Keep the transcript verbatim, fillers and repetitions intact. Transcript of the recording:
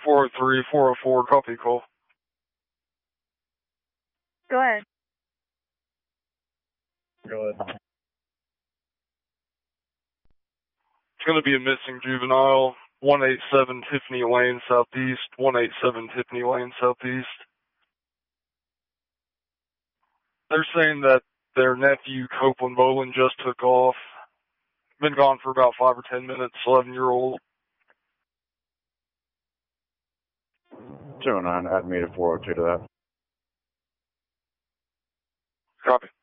four oh three, four oh four, copy call. Go ahead. Go ahead. It's going to be a missing juvenile, one eighty-seven Tiffany Lane Southeast, one eighty-seven Tiffany Lane Southeast. They're saying that their nephew, Copeland Boland, just took off. Been gone for about five or ten minutes, eleven-year-old. two oh nine, add me to four oh two to that. Copy.